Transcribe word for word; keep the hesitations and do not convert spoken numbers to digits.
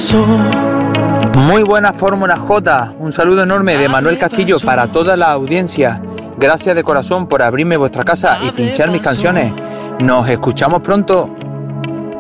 Muy buena Fórmula J, un saludo enorme de Manuel Castillo para toda la audiencia. Gracias de corazón por abrirme vuestra casa y pinchar mis canciones. Nos escuchamos pronto.